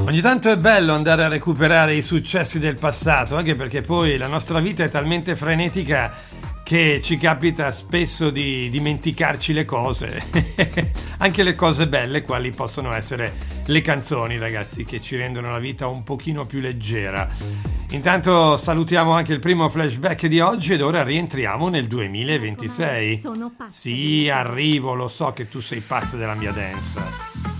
Ogni tanto è bello andare a recuperare i successi del passato, anche perché poi la nostra vita è talmente frenetica che ci capita spesso di dimenticarci le cose, anche le cose belle, quali possono essere le canzoni, ragazzi, che ci rendono la vita un pochino più leggera. Intanto salutiamo anche il primo flashback di oggi ed ora rientriamo nel 2026. Sono pazza. Sì, arrivo, lo so che tu sei pazza della mia dance.